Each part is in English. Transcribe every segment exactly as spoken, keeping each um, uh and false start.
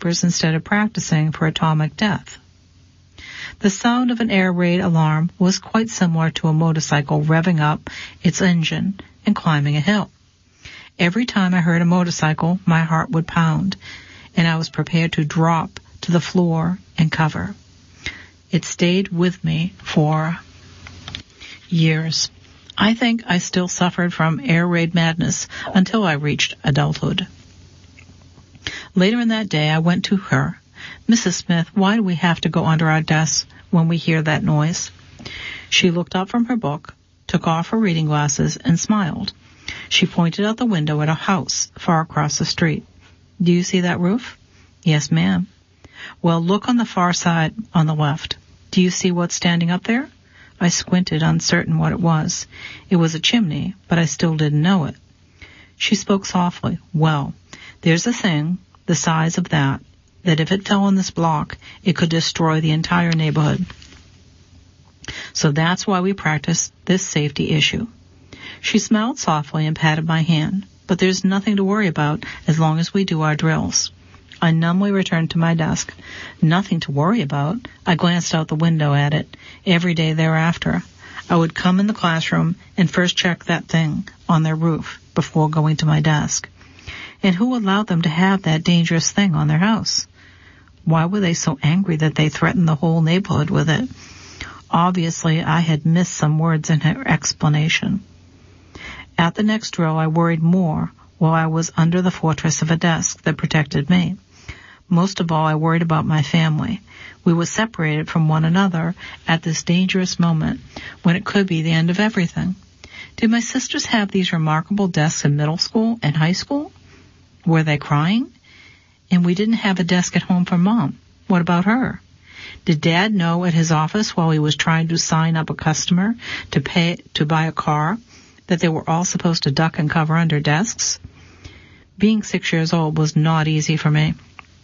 instead of practicing for atomic death. The sound of an air raid alarm was quite similar to a motorcycle revving up its engine and climbing a hill. Every time I heard a motorcycle, my heart would pound, and I was prepared to drop to the floor and cover. It stayed with me for years. I think I still suffered from air raid madness until I reached adulthood. Later in that day, I went to her. Missus Smith, why do we have to go under our desks when we hear that noise? She looked up from her book, took off her reading glasses, and smiled. She pointed out the window at a house far across the street. Do you see that roof? Yes, ma'am. Well, look on the far side on the left. Do you see what's standing up there? I squinted, uncertain what it was. It was a chimney, but I still didn't know it. She spoke softly. Well, there's a thing the size of that, that if it fell on this block, it could destroy the entire neighborhood. So that's why we practice this safety issue. She smiled softly and patted my hand, but there's nothing to worry about as long as we do our drills. I numbly returned to my desk. Nothing to worry about. I glanced out the window at it. Every day thereafter, I would come in the classroom and first check that thing on their roof before going to my desk. And who allowed them to have that dangerous thing on their house? Why were they so angry that they threatened the whole neighborhood with it? Obviously, I had missed some words in her explanation. At the next drill, I worried more while I was under the fortress of a desk that protected me. Most of all, I worried about my family. We were separated from one another at this dangerous moment when it could be the end of everything. Did my sisters have these remarkable desks in middle school and high school? Were they crying? And we didn't have a desk at home for Mom. What about her? Did Dad know at his office while he was trying to sign up a customer to pay to buy a car that they were all supposed to duck and cover under desks? Being six years old was not easy for me.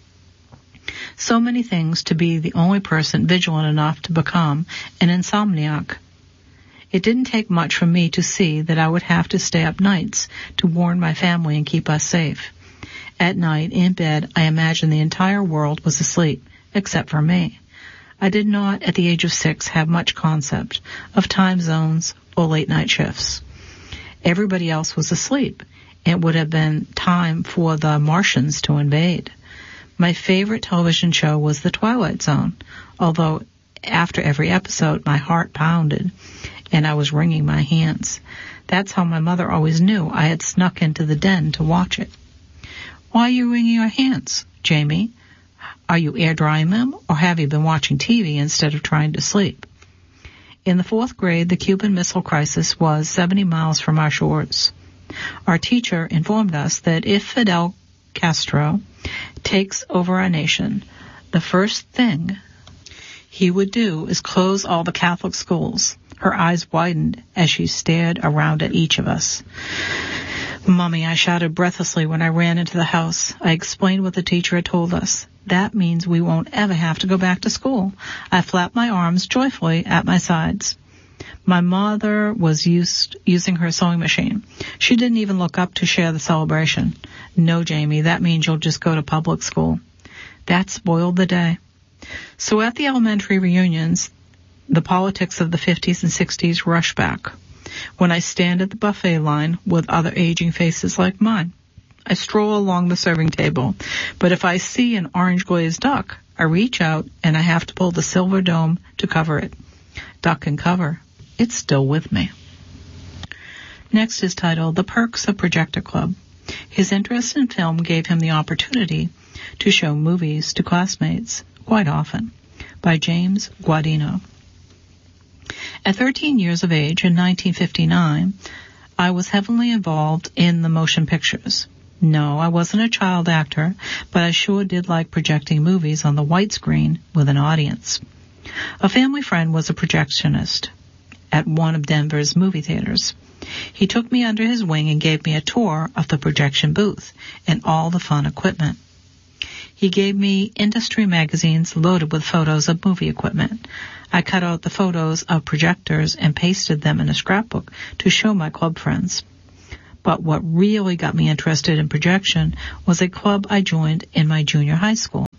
So many things to be the only person vigilant enough to become an insomniac. It didn't take much for me to see that I would have to stay up nights to warn my family and keep us safe. At night, in bed, I imagined the entire world was asleep, except for me. I did not, at the age of six, have much concept of time zones or late-night shifts. Everybody else was asleep. It would have been time for the Martians to invade. My favorite television show was The Twilight Zone, although after every episode, my heart pounded and I was wringing my hands. That's how my mother always knew I had snuck into the den to watch it. Why are you wringing your hands, Jamie? Are you air drying them, or have you been watching T V instead of trying to sleep? In the fourth grade, the Cuban Missile Crisis was seventy miles from our shores. Our teacher informed us that if Fidel Castro takes over our nation, the first thing he would do is close all the Catholic schools. Her eyes widened as she stared around at each of us. Mommy, I shouted breathlessly when I ran into the house. I explained what the teacher had told us. That means we won't ever have to go back to school. I flapped my arms joyfully at my sides. My mother was used, using her sewing machine. She didn't even look up to share the celebration. No, Jamie, that means you'll just go to public school. That spoiled the day. So at the elementary reunions, the politics of the fifties and sixties rush back. When I stand at the buffet line with other aging faces like mine, I stroll along the serving table. But if I see an orange glazed duck, I reach out and I have to pull the silver dome to cover it. Duck and cover. It's still with me. Next is titled The Perks of Projector Club. His interest in film gave him the opportunity to show movies to classmates quite often. By James Guadino. At thirteen years of age, in nineteen fifty-nine, I was heavily involved in the motion pictures. No, I wasn't a child actor, but I sure did like projecting movies on the white screen with an audience. A family friend was a projectionist at one of Denver's movie theaters. He took me under his wing and gave me a tour of the projection booth and all the fun equipment. He gave me industry magazines loaded with photos of movie equipment. I cut out the photos of projectors and pasted them in a scrapbook to show my club friends. But what really got me interested in projection was a club I joined in my junior high school.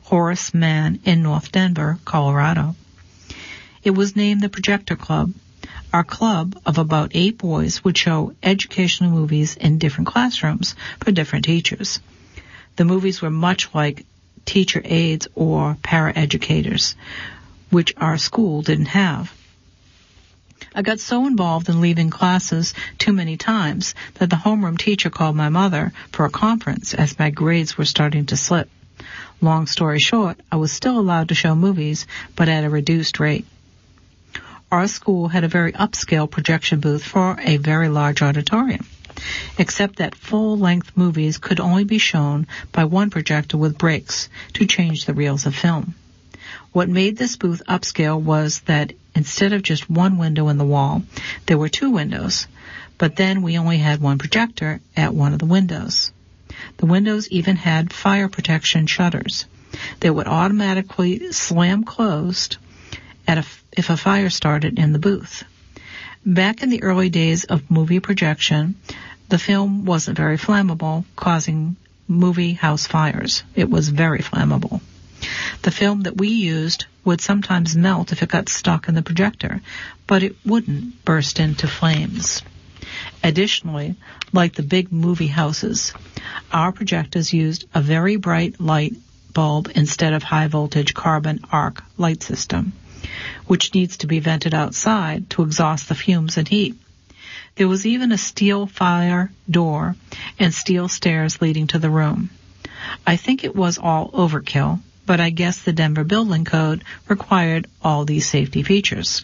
Horace Mann in North Denver, Colorado. It was named the Projector Club. Our club of about eight boys would show educational movies in different classrooms for different teachers. The movies were much like teacher aides or paraeducators, which our school didn't have. I got so involved in leaving classes too many times that the homeroom teacher called my mother for a conference as my grades were starting to slip. Long story short, I was still allowed to show movies, but at a reduced rate. Our school had a very upscale projection booth for a very large auditorium, except that full-length movies could only be shown by one projector with breaks to change the reels of film. What made this booth upscale was that instead of just one window in the wall, there were two windows, but then we only had one projector at one of the windows. The windows even had fire protection shutters that would automatically slam closed at a, if a fire started in the booth. Back in the early days of movie projection, the film wasn't very flammable, causing movie house fires. It was very flammable. The film that we used would sometimes melt if it got stuck in the projector, but it wouldn't burst into flames. Additionally, like the big movie houses, our projectors used a very bright light bulb instead of high-voltage carbon arc light system, which needs to be vented outside to exhaust the fumes and heat. There was even a steel fire door and steel stairs leading to the room. I think it was all overkill, but I guess the Denver Building Code required all these safety features.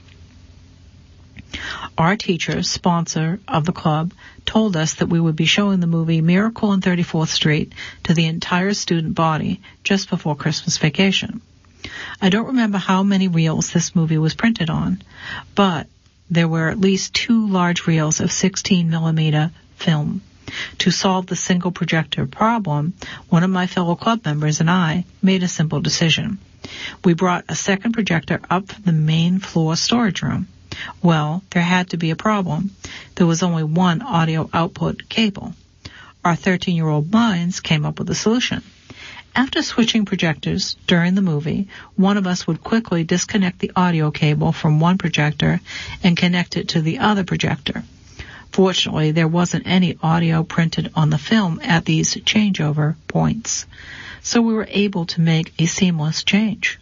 Our teacher, sponsor of the club, told us that we would be showing the movie Miracle on thirty-fourth Street to the entire student body just before Christmas vacation. I don't remember how many reels this movie was printed on, but there were at least two large reels of sixteen millimeter film. To solve the single projector problem, one of my fellow club members and I made a simple decision. We brought a second projector up from the main floor storage room. Well, there had to be a problem. There was only one audio output cable. Our thirteen-year-old minds came up with a solution. After switching projectors during the movie, one of us would quickly disconnect the audio cable from one projector and connect it to the other projector. Fortunately, there wasn't any audio printed on the film at these changeover points, so we were able to make a seamless change.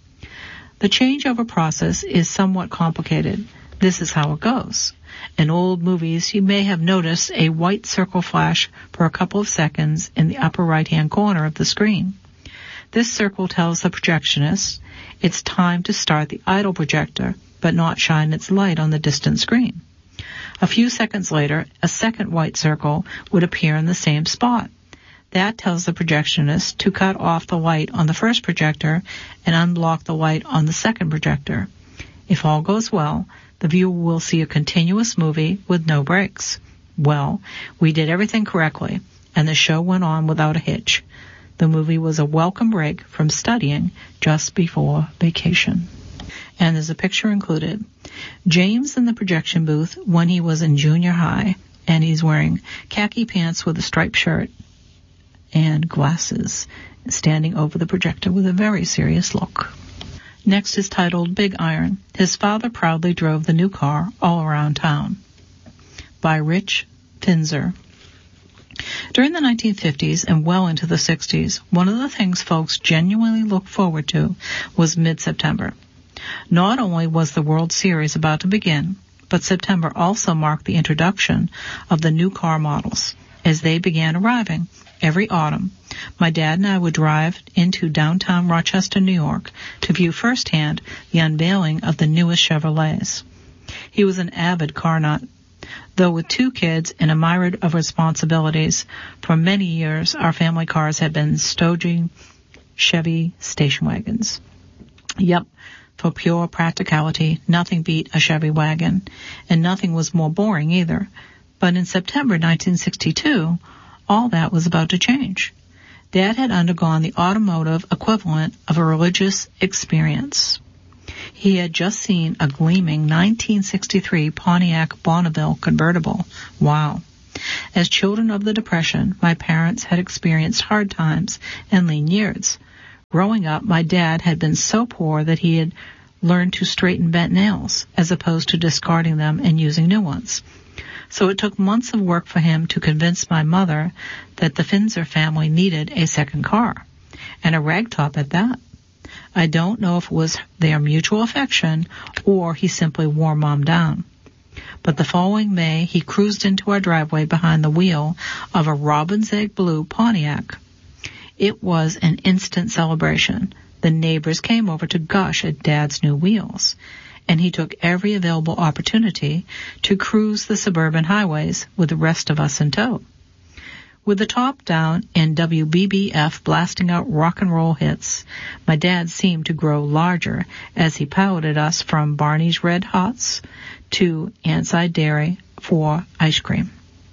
The changeover process is somewhat complicated. This is how it goes. In old movies, you may have noticed a white circle flash for a couple of seconds in the upper right-hand corner of the screen. This circle tells the projectionist it's time to start the idle projector, but not shine its light on the distant screen. A few seconds later, a second white circle would appear in the same spot. That tells the projectionist to cut off the light on the first projector and unblock the light on the second projector. If all goes well, the viewer will see a continuous movie with no breaks. Well, we did everything correctly, and the show went on without a hitch. The movie was a welcome break from studying just before vacation. And there's a picture included. James in the projection booth when he was in junior high, and he's wearing khaki pants with a striped shirt and glasses, standing over the projector with a very serious look. Next is titled Big Iron. His father proudly drove the new car all around town, by Rich Finzer. During the nineteen fifties and well into the sixties, one of the things folks genuinely looked forward to was mid-September. Not only was the World Series about to begin, but September also marked the introduction of the new car models. As they began arriving every autumn, my dad and I would drive into downtown Rochester, New York, to view firsthand the unveiling of the newest Chevrolets. He was an avid car nut. Though with two kids and a myriad of responsibilities, for many years our family cars had been stodgy Chevy station wagons. Yep. For pure practicality, nothing beat a Chevy wagon, and nothing was more boring either. But in September nineteen sixty-two, all that was about to change. Dad had undergone the automotive equivalent of a religious experience. He had just seen a gleaming nineteen sixty-three Pontiac Bonneville convertible. Wow. As children of the Depression, my parents had experienced hard times and lean years. Growing up, my dad had been so poor that he had learned to straighten bent nails as opposed to discarding them and using new ones. So it took months of work for him to convince my mother that the Finzer family needed a second car, and a ragtop at that. I don't know if it was their mutual affection or he simply wore Mom down. But the following May, he cruised into our driveway behind the wheel of a robin's egg blue Pontiac. It was an instant celebration. The neighbors came over to gush at Dad's new wheels, and he took every available opportunity to cruise the suburban highways with the rest of us in tow. With the top down and W B B F blasting out rock and roll hits, my dad seemed to grow larger as he piloted us from Barney's Red Hots to Anside Dairy for ice cream.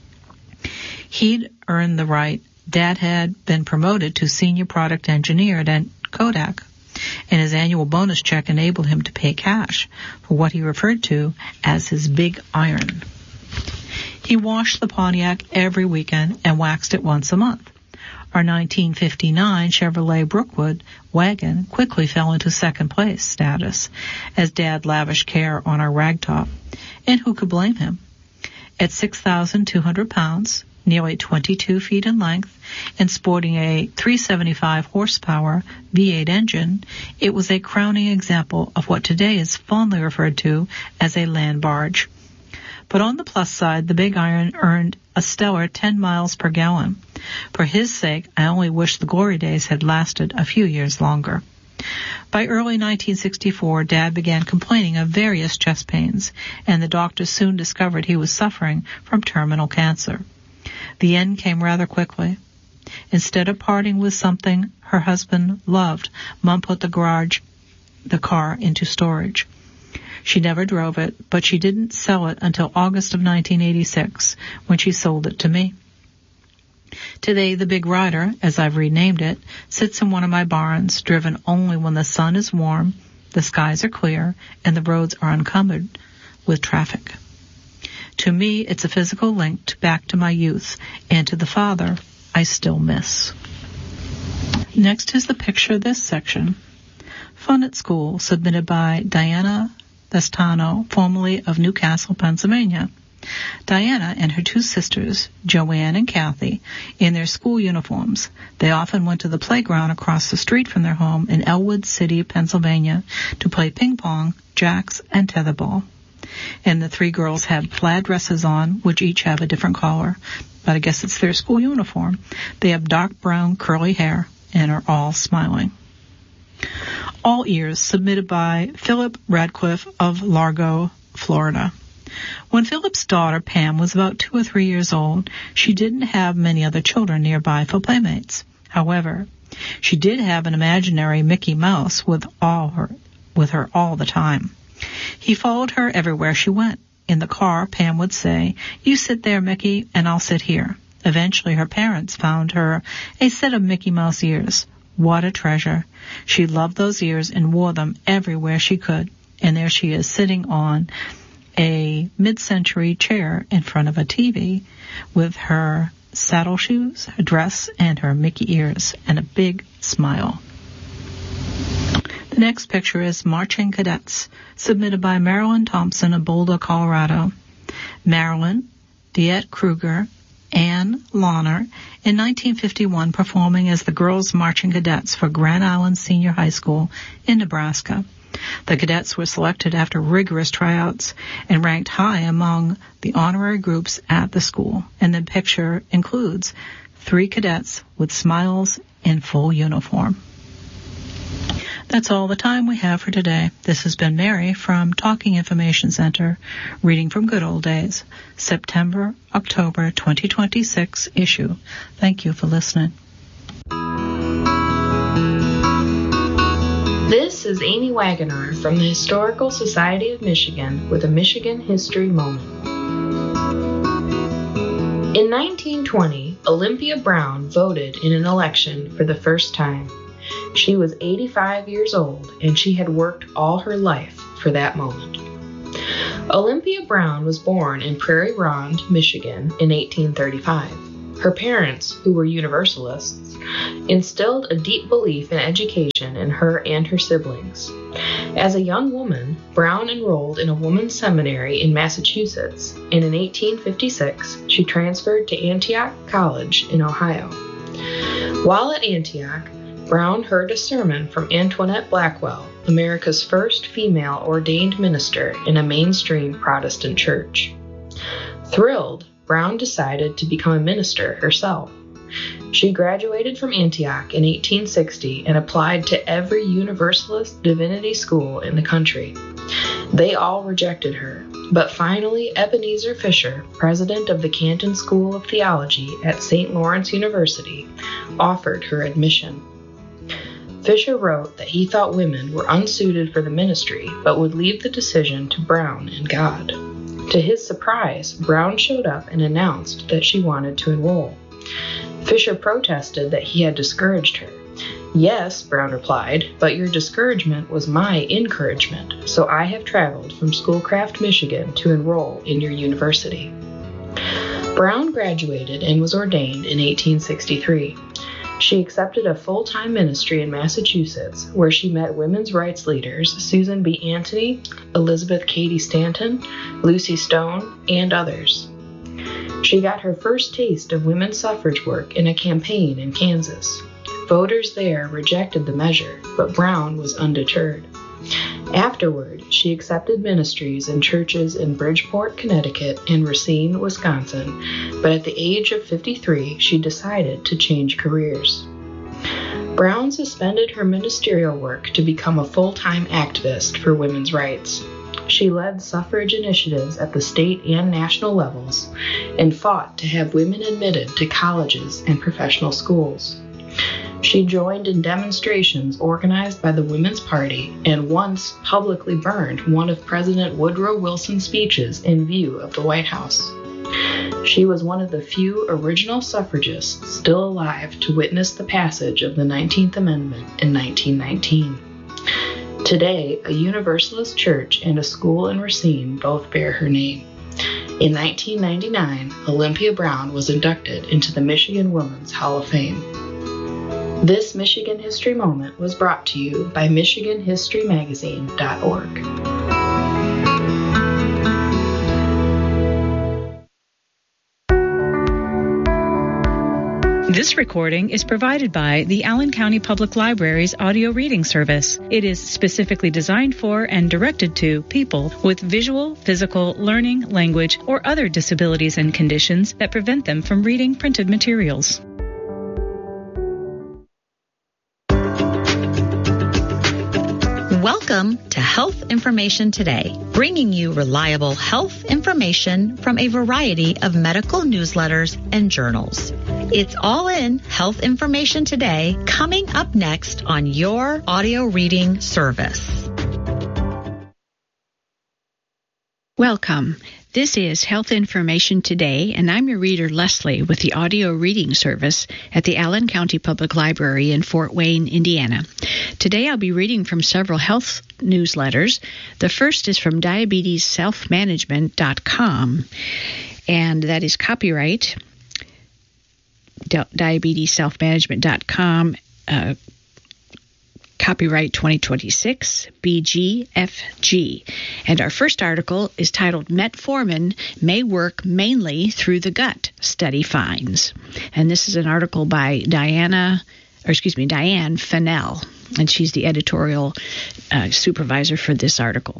He'd earned the right. Dad had been promoted to senior product engineer at Kodak, and his annual bonus check enabled him to pay cash for what he referred to as his big iron. He washed the Pontiac every weekend and waxed it once a month. Our nineteen fifty-nine Chevrolet Brookwood wagon quickly fell into second place status as Dad lavished care on our ragtop. And who could blame him? At six thousand two hundred pounds, nearly twenty-two feet in length, and sporting a three hundred seventy-five horsepower V eight engine, it was a crowning example of what today is fondly referred to as a land barge. But on the plus side, the Big Iron earned a stellar ten miles per gallon. For his sake, I only wish the glory days had lasted a few years longer. By early nineteen sixty-four, Dad began complaining of various chest pains, and the doctors soon discovered he was suffering from terminal cancer. The end came rather quickly. Instead of parting with something her husband loved, Mom put the garage, the car into storage. She never drove it, but she didn't sell it until August of nineteen eighty-six, when she sold it to me. Today, the Big Rider, as I've renamed it, sits in one of my barns, driven only when the sun is warm, the skies are clear, and the roads are encumbered with traffic. To me, it's a physical link back to my youth and to the father I still miss. Next is the picture of this section. Fun at School, submitted by Diana Vestano, formerly of Newcastle, Pennsylvania. Diana and her two sisters, Joanne and Kathy, in their school uniforms. They often went to the playground across the street from their home in Elwood City, Pennsylvania, to play ping pong, jacks, and tetherball. And the three girls had plaid dresses on, which each have a different color, but I guess it's their school uniform. They have dark brown curly hair and are all smiling. All Ears, submitted by Philip Radcliffe of Largo, Florida. When Philip's daughter, Pam, was about two or three years old, she didn't have many other children nearby for playmates. However, she did have an imaginary Mickey Mouse with all her, with her all the time. He followed her everywhere she went. In the car, Pam would say, "You sit there, Mickey, and I'll sit here." Eventually, her parents found her a set of Mickey Mouse ears. What a treasure. She loved those ears and wore them everywhere she could. And there she is, sitting on a mid-century chair in front of a T V with her saddle shoes, her dress, and her Mickey ears, and a big smile. The next picture is Marching Cadets, submitted by Marilyn Thompson of Boulder, Colorado. Marilyn, Diet Kruger, Ann Lawner, in nineteen fifty-one performing as the Girls Marching Cadets for Grand Island Senior High School in Nebraska. The cadets were selected after rigorous tryouts and ranked high among the honorary groups at the school. And the picture includes three cadets with smiles in full uniform. That's all the time we have for today. This has been Mary from Talking Information Center, reading from Good Old Days, September, October twenty twenty-six issue. Thank you for listening. This is Amy Wagoner from the Historical Society of Michigan with a Michigan History Moment. In nineteen twenty, Olympia Brown voted in an election for the first time. She was eighty-five years old, and she had worked all her life for that moment. Olympia Brown was born in Prairie Ronde, Michigan in eighteen thirty-five. Her parents, who were Universalists, instilled a deep belief in education in her and her siblings. As a young woman, Brown enrolled in a women's seminary in Massachusetts, and in eighteen fifty-six she transferred to Antioch College in Ohio. While at Antioch, Brown heard a sermon from Antoinette Blackwell, America's first female ordained minister in a mainstream Protestant church. Thrilled, Brown decided to become a minister herself. She graduated from Antioch in eighteen sixty and applied to every Universalist divinity school in the country. They all rejected her, but finally Ebenezer Fisher, president of the Canton School of Theology at Saint Lawrence University, offered her admission. Fisher wrote that he thought women were unsuited for the ministry, but would leave the decision to Brown and God. To his surprise, Brown showed up and announced that she wanted to enroll. Fisher protested that he had discouraged her. "Yes," Brown replied, "but your discouragement was my encouragement, so I have traveled from Schoolcraft, Michigan to enroll in your university." Brown graduated and was ordained in eighteen sixty-three. She accepted a full-time ministry in Massachusetts, where she met women's rights leaders Susan B. Anthony, Elizabeth Cady Stanton, Lucy Stone, and others. She got her first taste of women's suffrage work in a campaign in Kansas. Voters there rejected the measure, but Brown was undeterred. Afterward, she accepted ministries in churches in Bridgeport, Connecticut, and Racine, Wisconsin, but at the age of fifty-three, she decided to change careers. Brown suspended her ministerial work to become a full-time activist for women's rights. She led suffrage initiatives at the state and national levels and fought to have women admitted to colleges and professional schools. She joined in demonstrations organized by the Women's Party and once publicly burned one of President Woodrow Wilson's speeches in view of the White House. She was one of the few original suffragists still alive to witness the passage of the nineteenth Amendment in nineteen nineteen. Today, a Universalist church and a school in Racine both bear her name. In nineteen ninety-nine, Olympia Brown was inducted into the Michigan Women's Hall of Fame. This Michigan History Moment was brought to you by Michigan History Magazine dot org. This recording is provided by the Allen County Public Library's audio reading service. It is specifically designed for and directed to people with visual, physical, learning, language, or other disabilities and conditions that prevent them from reading printed materials. Welcome to Health Information Today, bringing you reliable health information from a variety of medical newsletters and journals. It's all in Health Information Today, coming up next on your audio reading service. Welcome. This is Health Information Today, and I'm your reader, Leslie, with the audio reading service at the Allen County Public Library in Fort Wayne, Indiana. Today I'll be reading from several health newsletters. The first is from diabetes self management dot com, and that is copyright diabetes self management dot com, uh, copyright twenty twenty-six, B G F G. And our first article is titled Metformin May Work Mainly Through the Gut, Study Finds. And this is an article by Diana, or excuse me, Diane Fennell, and she's the editorial uh, supervisor for this article.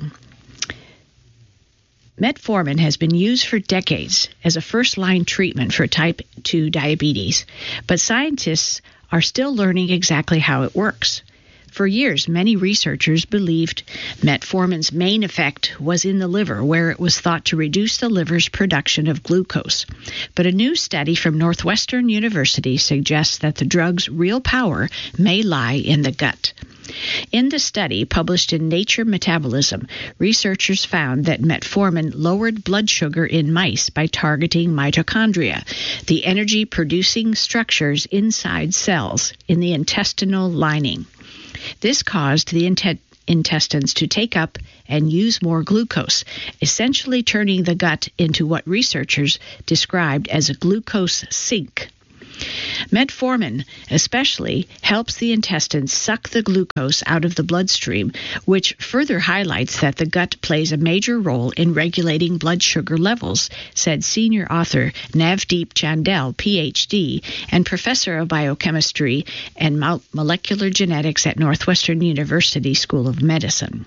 Metformin has been used for decades as a first-line treatment for type two diabetes, but scientists are still learning exactly how it works. For years, many researchers believed metformin's main effect was in the liver, where it was thought to reduce the liver's production of glucose. But a new study from Northwestern University suggests that the drug's real power may lie in the gut. In the study, published in Nature Metabolism, researchers found that metformin lowered blood sugar in mice by targeting mitochondria, the energy-producing structures inside cells in the intestinal lining. This caused the int- intestines to take up and use more glucose, essentially turning the gut into what researchers described as a glucose sink. Metformin especially helps the intestines suck the glucose out of the bloodstream, which further highlights that the gut plays a major role in regulating blood sugar levels, said senior author Navdeep Chandel, P H D, and professor of biochemistry and molecular genetics at Northwestern University School of Medicine.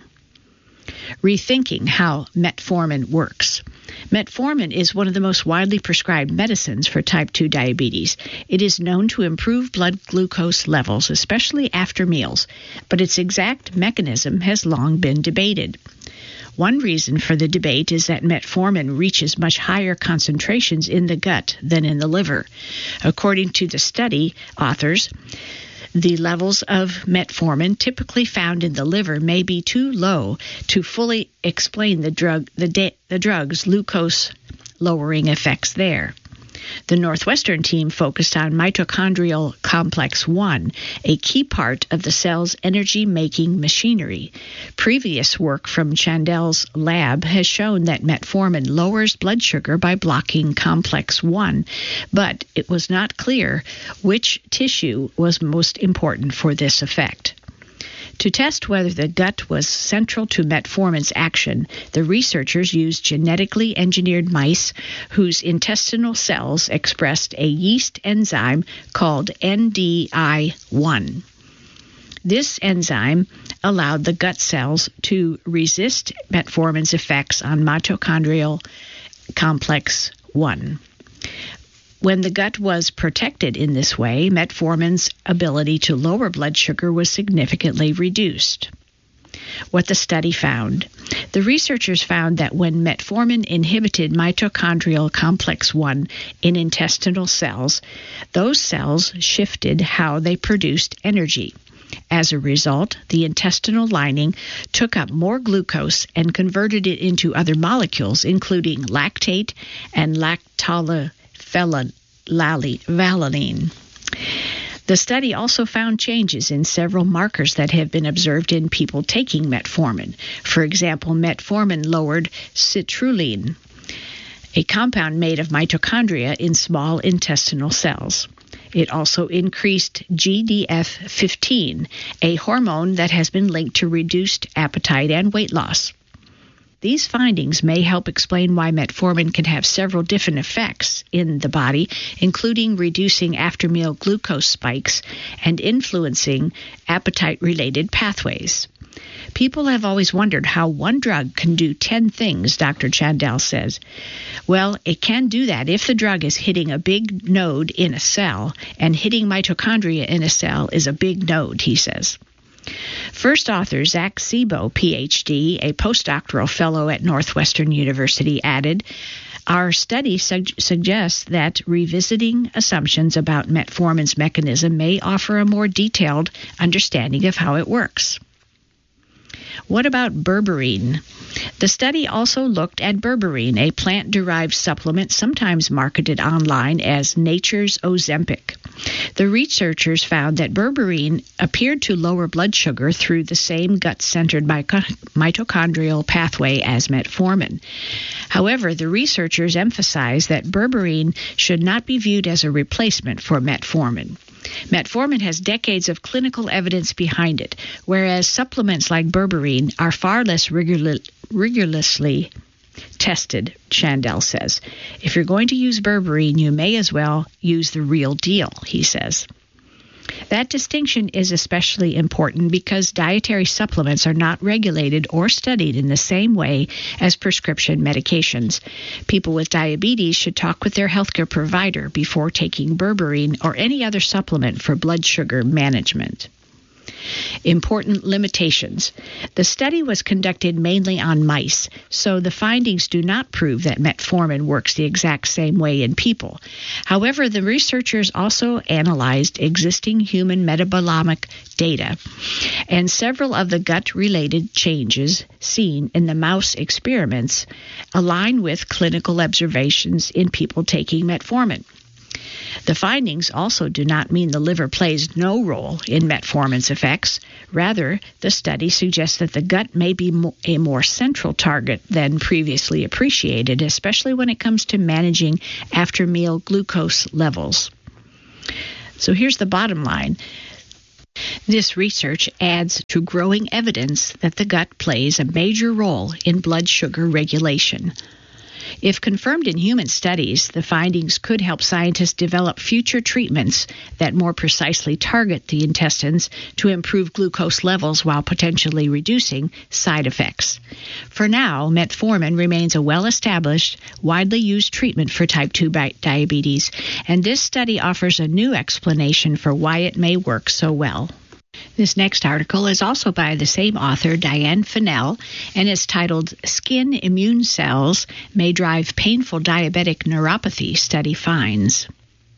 Rethinking how metformin works. Metformin is one of the most widely prescribed medicines for type two diabetes. It is known to improve blood glucose levels, especially after meals, but its exact mechanism has long been debated. One reason for the debate is that metformin reaches much higher concentrations in the gut than in the liver. According to the study authors, the levels of metformin typically found in the liver may be too low to fully explain the drug the, de- the drug's glucose-lowering effects there. The Northwestern team focused on mitochondrial complex one, a key part of the cell's energy-making machinery. Previous work from Chandel's lab has shown that metformin lowers blood sugar by blocking complex one, but it was not clear which tissue was most important for this effect. To test whether the gut was central to metformin's action, the researchers used genetically engineered mice whose intestinal cells expressed a yeast enzyme called N D I one. This enzyme allowed the gut cells to resist metformin's effects on mitochondrial complex one. When the gut was protected in this way, metformin's ability to lower blood sugar was significantly reduced. What the study found. The researchers found that when metformin inhibited mitochondrial complex one in intestinal cells, those cells shifted how they produced energy. As a result, the intestinal lining took up more glucose and converted it into other molecules, including lactate and lactolactate. Valine. The study also found changes in several markers that have been observed in people taking metformin. For example, metformin lowered citrulline, a compound made of mitochondria in small intestinal cells. It also increased G D F fifteen, a hormone that has been linked to reduced appetite and weight loss. These findings may help explain why metformin can have several different effects in the body, including reducing after-meal glucose spikes and influencing appetite-related pathways. People have always wondered how one drug can do ten things, Doctor Chandel says. Well, it can do that if the drug is hitting a big node in a cell, and hitting mitochondria in a cell is a big node, he says. First author Zach Sebo, P H D, a postdoctoral fellow at Northwestern University, added, "Our study su- suggests that revisiting assumptions about metformin's mechanism may offer a more detailed understanding of how it works." What about berberine? The study also looked at berberine, a plant-derived supplement sometimes marketed online as Nature's Ozempic. The researchers found that berberine appeared to lower blood sugar through the same gut-centered mitochondrial pathway as metformin. However, the researchers emphasized that berberine should not be viewed as a replacement for metformin. Metformin has decades of clinical evidence behind it, whereas supplements like berberine are far less rigor- rigorously tested, Chandel says. If you're going to use berberine, you may as well use the real deal, he says. That distinction is especially important because dietary supplements are not regulated or studied in the same way as prescription medications. People with diabetes should talk with their healthcare provider before taking berberine or any other supplement for blood sugar management. Important limitations. The study was conducted mainly on mice, so the findings do not prove that metformin works the exact same way in people. However, the researchers also analyzed existing human metabolomic data, and several of the gut-related changes seen in the mouse experiments align with clinical observations in people taking metformin. The findings also do not mean the liver plays no role in metformin's effects. Rather, the study suggests that the gut may be a more central target than previously appreciated, especially when it comes to managing after-meal glucose levels. So here's the bottom line. This research adds to growing evidence that the gut plays a major role in blood sugar regulation. If confirmed in human studies, the findings could help scientists develop future treatments that more precisely target the intestines to improve glucose levels while potentially reducing side effects. For now, metformin remains a well-established, widely used treatment for type two diabetes, and this study offers a new explanation for why it may work so well. This next article is also by the same author, Diane Fennell, and is titled Skin Immune Cells May Drive Painful Diabetic Neuropathy Study Finds.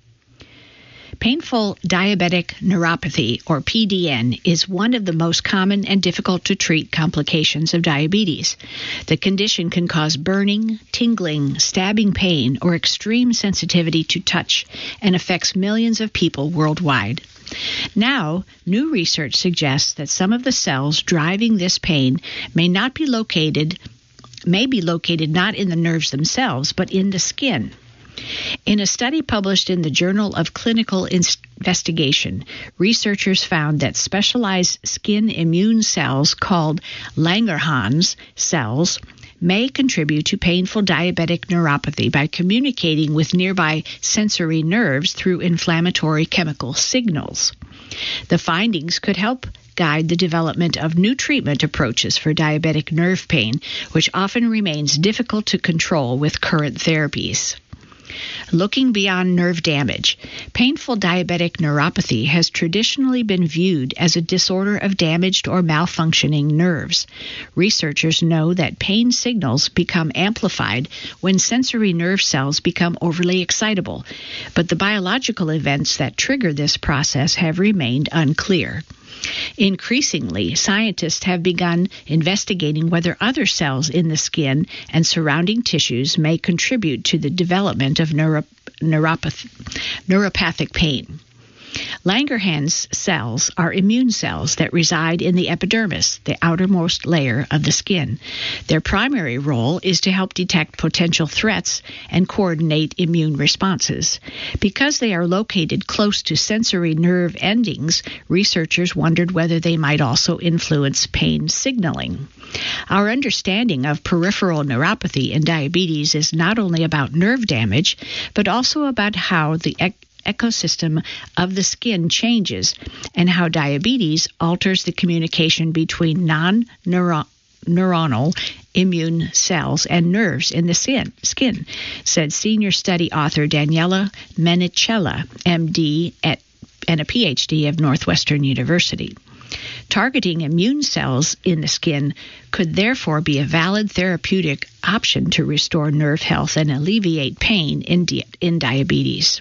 Painful diabetic neuropathy, or P D N, is one of the most common and difficult to treat complications of diabetes. The condition can cause burning, tingling, stabbing pain, or extreme sensitivity to touch, and affects millions of people worldwide. Now, new research suggests that some of the cells driving this pain may not be located, may be located not in the nerves themselves, but in the skin. In a study published in the Journal of Clinical Investigation, researchers found that specialized skin immune cells called Langerhans cells may contribute to painful diabetic neuropathy by communicating with nearby sensory nerves through inflammatory chemical signals. The findings could help guide the development of new treatment approaches for diabetic nerve pain, which often remains difficult to control with current therapies. Looking beyond nerve damage, painful diabetic neuropathy has traditionally been viewed as a disorder of damaged or malfunctioning nerves. Researchers know that pain signals become amplified when sensory nerve cells become overly excitable, but the biological events that trigger this process have remained unclear. Increasingly, scientists have begun investigating whether other cells in the skin and surrounding tissues may contribute to the development of neuro- neuropath- neuropathic pain. Langerhans cells are immune cells that reside in the epidermis, the outermost layer of the skin. Their primary role is to help detect potential threats and coordinate immune responses. Because they are located close to sensory nerve endings, researchers wondered whether they might also influence pain signaling. Our understanding of peripheral neuropathy in diabetes is not only about nerve damage, but also about how the ec- ecosystem of the skin changes and how diabetes alters the communication between non-neuronal immune cells and nerves in the skin, skin, said senior study author Daniela Menicella, M D at, and a P H D of Northwestern University. Targeting immune cells in the skin could therefore be a valid therapeutic option to restore nerve health and alleviate pain in, di- in diabetes.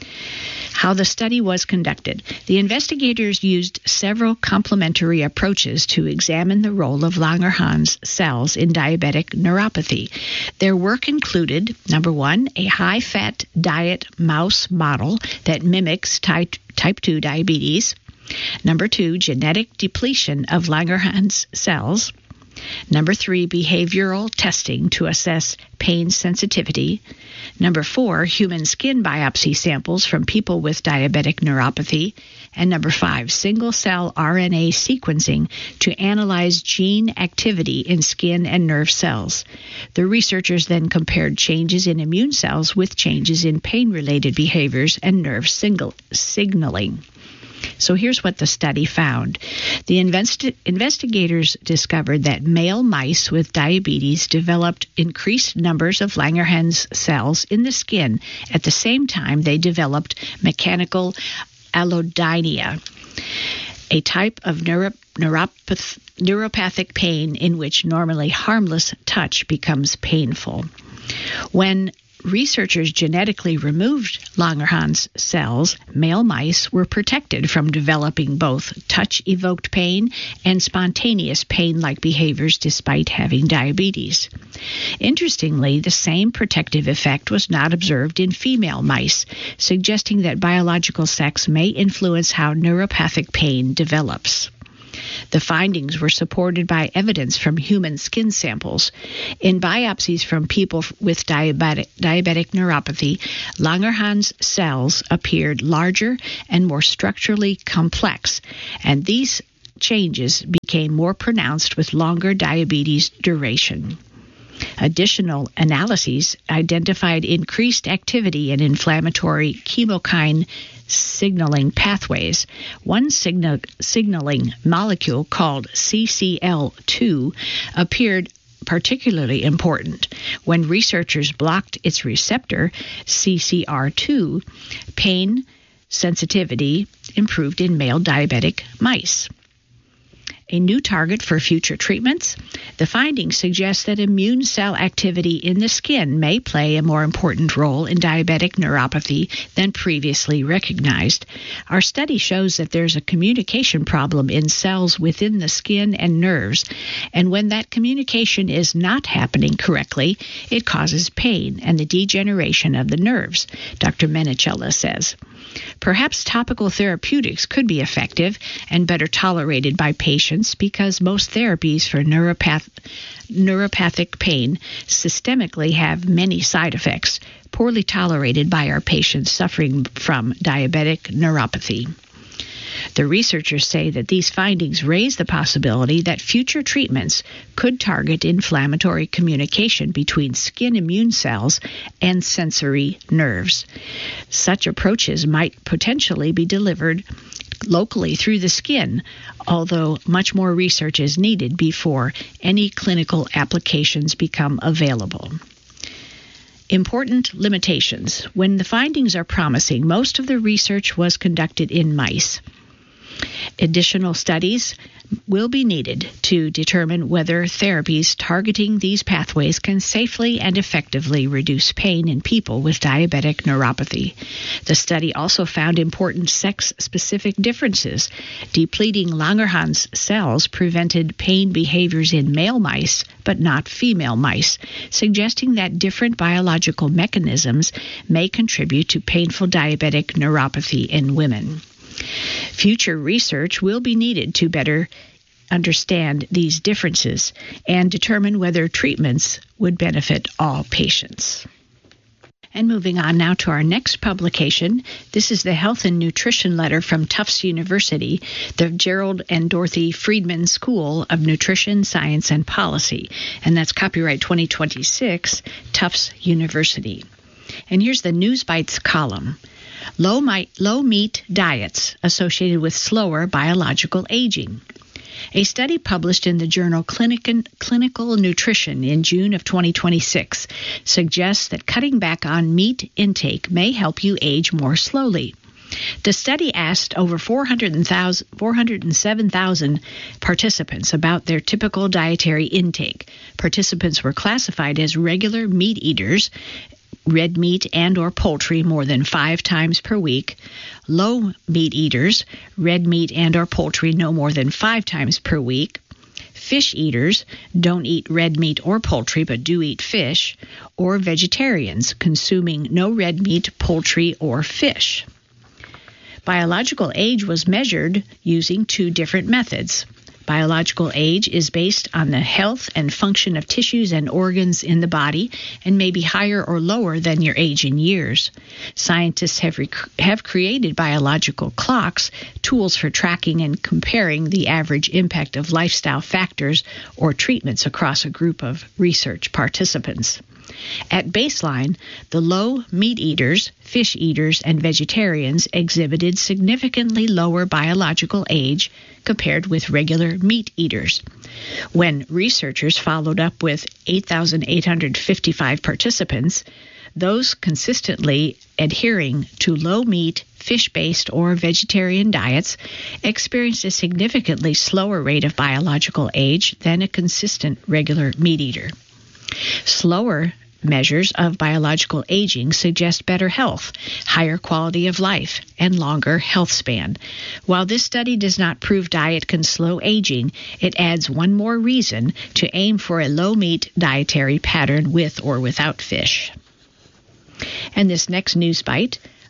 How the study was conducted. The investigators used several complementary approaches to examine the role of Langerhans cells in diabetic neuropathy. Their work included, number one, a high-fat diet mouse model that mimics type, type two diabetes. Number two, genetic depletion of Langerhans cells. Number three, behavioral testing to assess pain sensitivity. Number four, human skin biopsy samples from people with diabetic neuropathy. And number five, single-cell R N A sequencing to analyze gene activity in skin and nerve cells. The researchers then compared changes in immune cells with changes in pain-related behaviors and nerve single- signaling. So here's what the study found. The investi- investigators discovered that male mice with diabetes developed increased numbers of Langerhans cells in the skin at the same time they developed mechanical allodynia, a type of neuro- neuropath- neuropathic pain in which normally harmless touch becomes painful. When researchers genetically removed Langerhans cells, male mice were protected from developing both touch-evoked pain and spontaneous pain-like behaviors despite having diabetes. Interestingly, the same protective effect was not observed in female mice, suggesting that biological sex may influence how neuropathic pain develops. The findings were supported by evidence from human skin samples. In biopsies from people with diabetic, diabetic neuropathy, Langerhans cells appeared larger and more structurally complex, and these changes became more pronounced with longer diabetes duration. Additional analyses identified increased activity in inflammatory chemokine signaling pathways. One signal, signaling molecule called C C L two appeared particularly important. When researchers blocked its receptor, C C R two, pain sensitivity improved in male diabetic mice. A new target for future treatments. The findings suggest that immune cell activity in the skin may play a more important role in diabetic neuropathy than previously recognized. Our study shows that there's a communication problem in cells within the skin and nerves, and when that communication is not happening correctly, it causes pain and the degeneration of the nerves, Doctor Menicella says. Perhaps topical therapeutics could be effective and better tolerated by patients because most therapies for neuropath- neuropathic pain systemically have many side effects, poorly tolerated by our patients suffering from diabetic neuropathy. The researchers say that these findings raise the possibility that future treatments could target inflammatory communication between skin immune cells and sensory nerves. Such approaches might potentially be delivered locally through the skin, although much more research is needed before any clinical applications become available. Important limitations. When the findings are promising, most of the research was conducted in mice. Additional studies will be needed to determine whether therapies targeting these pathways can safely and effectively reduce pain in people with diabetic neuropathy. The study also found important sex-specific differences. Depleting Langerhans cells prevented pain behaviors in male mice, but not female mice, suggesting that different biological mechanisms may contribute to painful diabetic neuropathy in women. Future research will be needed to better understand these differences and determine whether treatments would benefit all patients. And moving on now to our next publication. This is the Health and Nutrition Letter from Tufts University, the Gerald and Dorothy Friedman School of Nutrition, Science, and Policy. And that's copyright twenty twenty-six, Tufts University. And here's the News Bites column. Low, mi- low meat diets associated with slower biological aging. A study published in the journal Clinic- Clinical Nutrition in June of twenty twenty-six suggests that cutting back on meat intake may help you age more slowly. The study asked over four hundred seven thousand participants about their typical dietary intake. Participants were classified as regular meat eaters, red meat and or poultry more than five times per week, low meat eaters, red meat and or poultry no more than five times per week, fish eaters, don't eat red meat or poultry but do eat fish, or vegetarians consuming no red meat, poultry, or fish. Biological age was measured using two different methods. Biological age is based on the health and function of tissues and organs in the body and may be higher or lower than your age in years. Scientists have, rec- have created biological clocks, tools for tracking and comparing the average impact of lifestyle factors or treatments across a group of research participants. At baseline, the low meat eaters, fish eaters, and vegetarians exhibited significantly lower biological age compared with regular meat eaters. When researchers followed up with eight thousand eight hundred fifty-five participants, those consistently adhering to low meat, fish-based, or vegetarian diets experienced a significantly slower rate of biological age than a consistent regular meat eater. Slower measures of biological aging suggest better health, higher quality of life, and longer health span. While this study does not prove diet can slow aging, it adds one more reason to aim for a low-meat dietary pattern with or without fish. And this next news bite,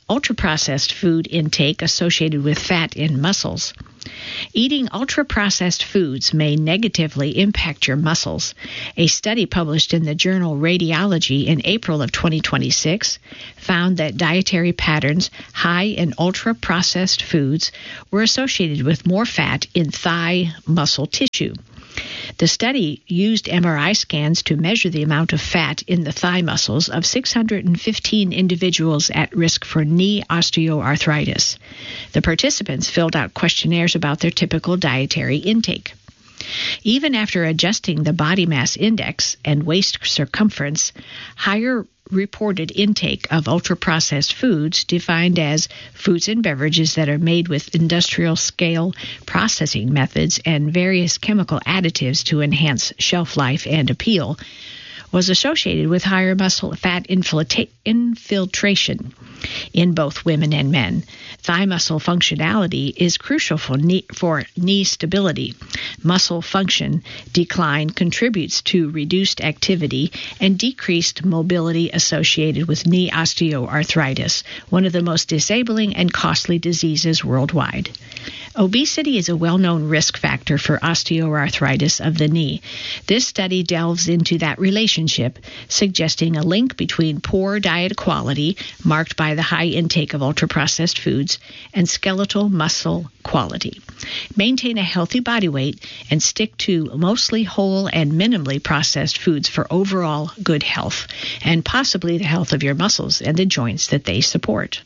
ultra-processed food intake associated with fat in muscles. Eating ultra-processed foods may negatively impact your muscles. A study published in the journal Radiology in April of twenty twenty-six found that dietary patterns high in ultra-processed foods were associated with more fat in thigh muscle tissue. The study used M R I scans to measure the amount of fat in the thigh muscles of six hundred fifteen individuals at risk for knee osteoarthritis. The participants filled out questionnaires about their typical dietary intake. Even after adjusting the body mass index and waist circumference, higher reported intake of ultra-processed foods, defined as foods and beverages that are made with industrial-scale processing methods and various chemical additives to enhance shelf life and appeal, was associated with higher muscle fat infiltra- infiltration in both women and men. Thigh muscle functionality is crucial for knee, for knee stability. Muscle function decline contributes to reduced activity and decreased mobility associated with knee osteoarthritis, one of the most disabling and costly diseases worldwide. Obesity is a well-known risk factor for osteoarthritis of the knee. This study delves into that relationship, suggesting a link between poor diet quality, marked by the high intake of ultra-processed foods, and skeletal muscle quality. Maintain a healthy body weight and stick to mostly whole and minimally processed foods for overall good health, and possibly the health of your muscles and the joints that they support.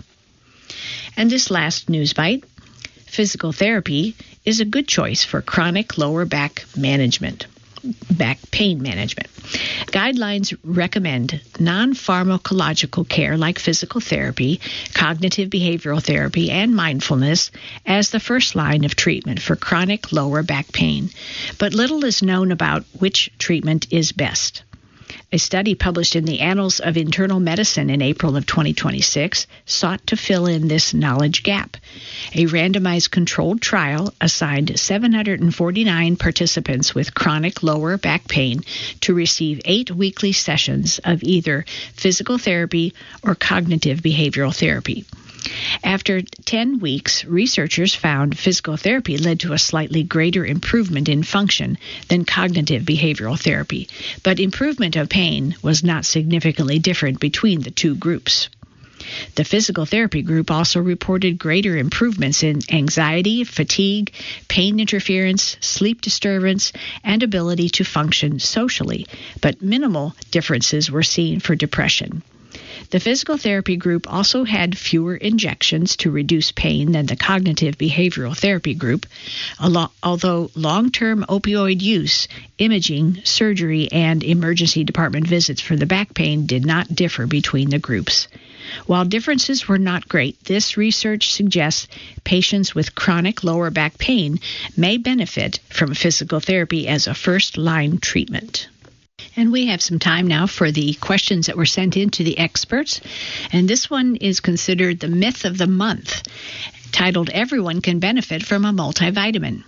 And this last news bite: physical therapy is a good choice for chronic lower back management, back pain management. Guidelines recommend non-pharmacological care like physical therapy, cognitive behavioral therapy, and mindfulness as the first line of treatment for chronic lower back pain. But little is known about which treatment is best. A study published in the Annals of Internal Medicine in April of twenty twenty-six sought to fill in this knowledge gap. A randomized controlled trial assigned seven hundred forty-nine participants with chronic lower back pain to receive eight weekly sessions of either physical therapy or cognitive behavioral therapy. After ten weeks, researchers found physical therapy led to a slightly greater improvement in function than cognitive behavioral therapy, but improvement of pain was not significantly different between the two groups. The physical therapy group also reported greater improvements in anxiety, fatigue, pain interference, sleep disturbance, and ability to function socially, but minimal differences were seen for depression. The physical therapy group also had fewer injections to reduce pain than the cognitive behavioral therapy group, although long-term opioid use, imaging, surgery, and emergency department visits for the back pain did not differ between the groups. While differences were not great, this research suggests patients with chronic lower back pain may benefit from physical therapy as a first-line treatment. And we have some time now for the questions that were sent in to the experts. And this one is considered the myth of the month, titled "Everyone Can Benefit from a Multivitamin."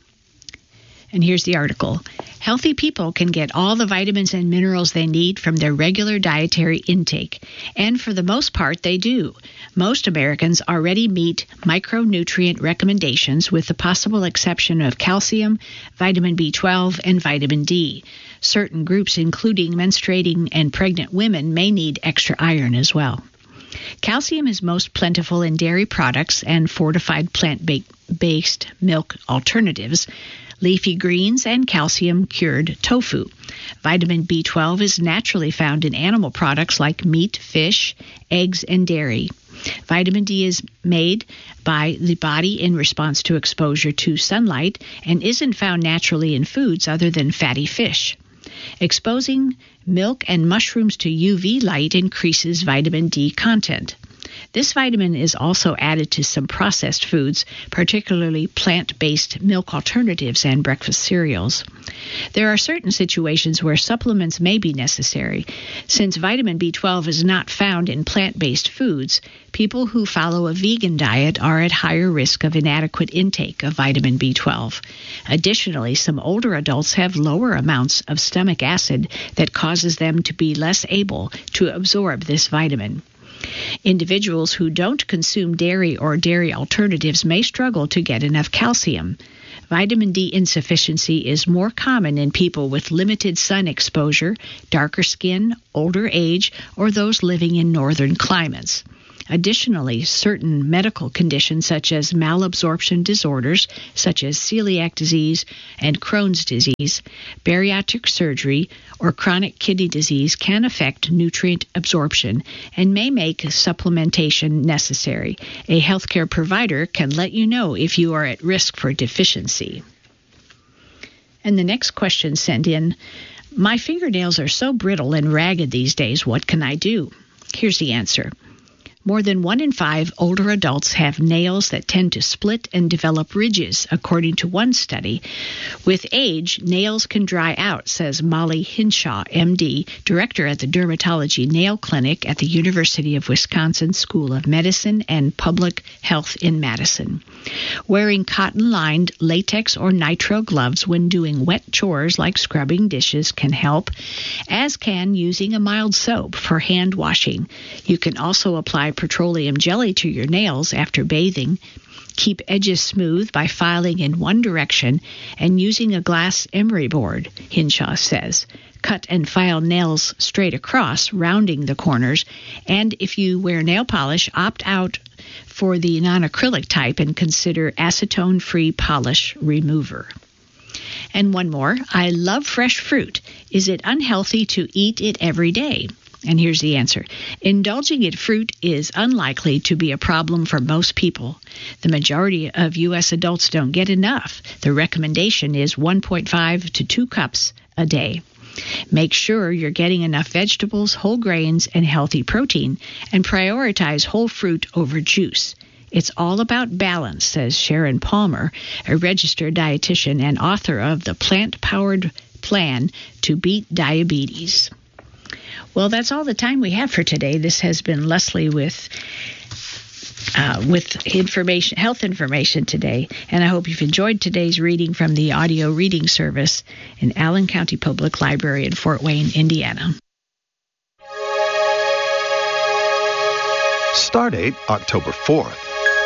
And here's the article. Healthy people can get all the vitamins and minerals they need from their regular dietary intake. And for the most part, they do. Most Americans already meet micronutrient recommendations with the possible exception of calcium, vitamin B twelve, and vitamin D. Certain groups, including menstruating and pregnant women, may need extra iron as well. Calcium is most plentiful in dairy products and fortified plant-based milk alternatives, leafy greens, and calcium-cured tofu. Vitamin B twelve is naturally found in animal products like meat, fish, eggs, and dairy. Vitamin D is made by the body in response to exposure to sunlight and isn't found naturally in foods other than fatty fish. Exposing milk and mushrooms to U V light increases vitamin D content. This vitamin is also added to some processed foods, particularly plant-based milk alternatives and breakfast cereals. There are certain situations where supplements may be necessary. Since vitamin B twelve is not found in plant-based foods, people who follow a vegan diet are at higher risk of inadequate intake of vitamin B twelve. Additionally, some older adults have lower amounts of stomach acid that causes them to be less able to absorb this vitamin. Individuals who don't consume dairy or dairy alternatives may struggle to get enough calcium. Vitamin D insufficiency is more common in people with limited sun exposure, darker skin, older age, or those living in northern climates. Additionally, certain medical conditions such as malabsorption disorders, such as celiac disease and Crohn's disease, bariatric surgery, or chronic kidney disease can affect nutrient absorption and may make supplementation necessary. A healthcare provider can let you know if you are at risk for deficiency. And the next question sent in, my fingernails are so brittle and ragged these days, what can I do? Here's the answer. More than one in five older adults have nails that tend to split and develop ridges, according to one study. With age, nails can dry out, says Molly Hinshaw, M D, director at the Dermatology Nail Clinic at the University of Wisconsin School of Medicine and Public Health in Madison. Wearing cotton-lined latex or nitrile gloves when doing wet chores like scrubbing dishes can help, as can using a mild soap for hand washing. You can also apply petroleum jelly to your nails after bathing. Keep edges smooth by filing in one direction and using a glass emery board, Hinshaw says. Cut and file nails straight across, rounding the corners, and if you wear nail polish, opt out for the non-acrylic type and consider acetone-free polish remover. And one more, I love fresh fruit. Is it unhealthy to eat it every day? And here's the answer. Indulging in fruit is unlikely to be a problem for most people. The majority of U S adults don't get enough. The recommendation is one point five to two cups a day. Make sure you're getting enough vegetables, whole grains, and healthy protein, and prioritize whole fruit over juice. It's all about balance, says Sharon Palmer, a registered dietitian and author of the Plant-Powered Plan to Beat Diabetes. Well, that's all the time we have for today. This has been Leslie with uh, with information, health information today, and I hope you've enjoyed today's reading from the audio reading service in Allen County Public Library in Fort Wayne, Indiana. Stardate October fourth.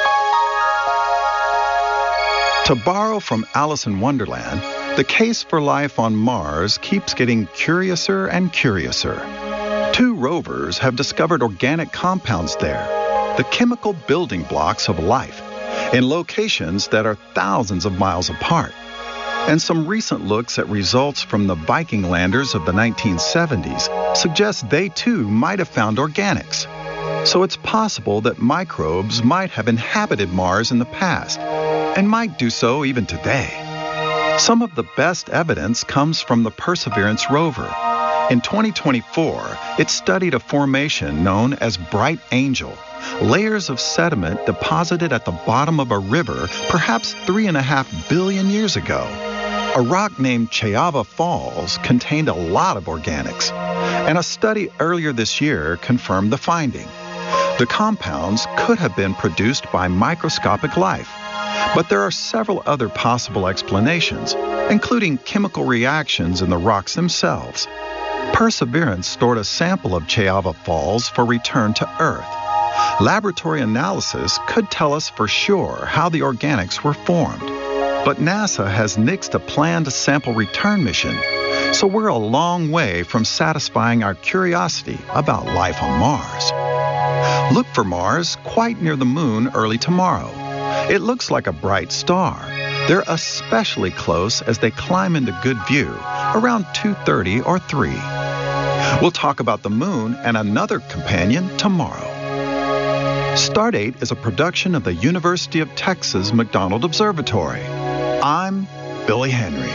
To borrow from Alice in Wonderland, the case for life on Mars keeps getting curiouser and curiouser. Two rovers have discovered organic compounds there, the chemical building blocks of life, in locations that are thousands of miles apart. And some recent looks at results from the Viking landers of the nineteen seventies suggest they too might have found organics. So it's possible that microbes might have inhabited Mars in the past, and might do so even today. Some of the best evidence comes from the Perseverance rover. In twenty twenty-four, it studied a formation known as Bright Angel, layers of sediment deposited at the bottom of a river perhaps three and a half billion years ago. A rock named Chayava Falls contained a lot of organics, and a study earlier this year confirmed the finding. The compounds could have been produced by microscopic life, but there are several other possible explanations, including chemical reactions in the rocks themselves. Perseverance stored a sample of Chayava Falls for return to Earth. Laboratory analysis could tell us for sure how the organics were formed. But NASA has nixed a planned sample return mission, so we're a long way from satisfying our curiosity about life on Mars. Look for Mars quite near the moon early tomorrow. It looks like a bright star. They're especially close as they climb into good view, around two thirty or three. We'll talk about the moon and another companion tomorrow. Stardate is a production of the University of Texas McDonald Observatory. I'm Billy Henry.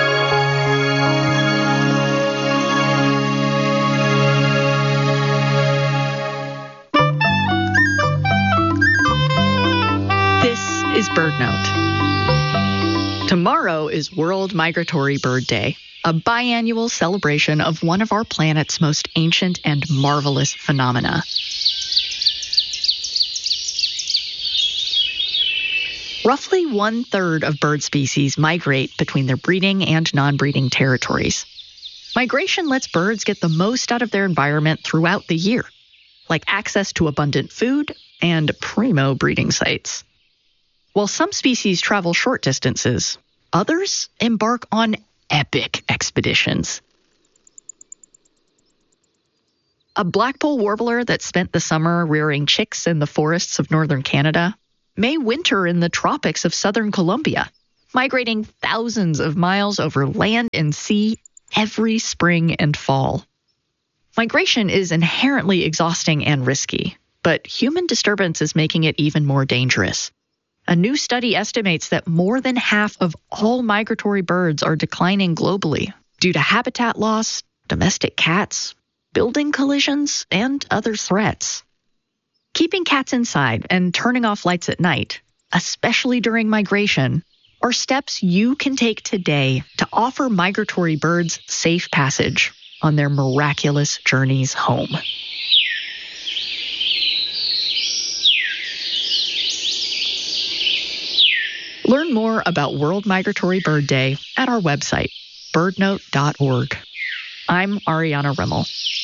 This is BirdNote. Tomorrow is World Migratory Bird Day, a biannual celebration of one of our planet's most ancient and marvelous phenomena. Roughly one-third of bird species migrate between their breeding and non-breeding territories. Migration lets birds get the most out of their environment throughout the year. like access to abundant food and primo breeding sites. While some species travel short distances, others embark on epic expeditions. A blackpoll warbler that spent the summer rearing chicks in the forests of northern Canada may winter in the tropics of southern Colombia, migrating thousands of miles over land and sea every spring and fall. Migration is inherently exhausting and risky, but human disturbance is making it even more dangerous. A new study estimates that more than half of all migratory birds are declining globally due to habitat loss, domestic cats, building collisions, and other threats. Keeping cats inside and turning off lights at night, especially during migration, are steps you can take today to offer migratory birds safe passage on their miraculous journeys home. Learn more about World Migratory Bird Day at our website, bird note dot org. I'm Ariana Rimmel.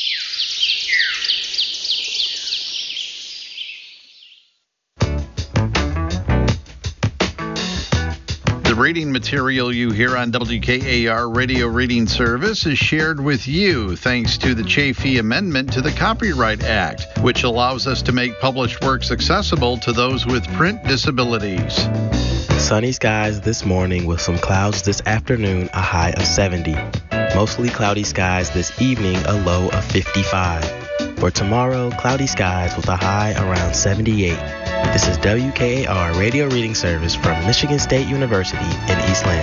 The reading material you hear on W K A R Radio Reading Service is shared with you thanks to the Chafee Amendment to the Copyright Act, which allows us to make published works accessible to those with print disabilities. Sunny skies this morning with some clouds this afternoon, a high of seventy. Mostly cloudy skies this evening, a low of fifty-five. For tomorrow, cloudy skies with a high around seventy-eight. This is W K A R Radio Reading Service from Michigan State University in East Lansing.